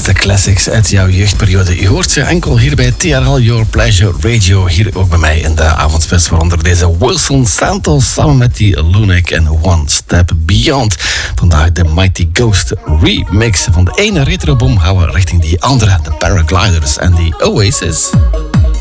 beste classics uit jouw jeugdperiode. Je hoort ze enkel hier bij TRL Your Pleasure Radio. Hier ook bij mij in de avondspits, waaronder deze Wilson Santos samen met die Lunatic en One Step Beyond. Vandaag de Mighty Ghost remix. Van de ene retrobom gaan we richting die andere, de Paragliders en die Oasis.